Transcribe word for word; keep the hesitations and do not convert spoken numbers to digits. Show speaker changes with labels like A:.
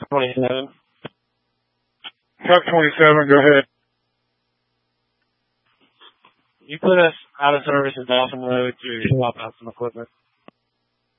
A: twenty-seven.
B: Truck twenty-seven, go ahead.
A: You put us out of service at Dawson Road to swap out some equipment.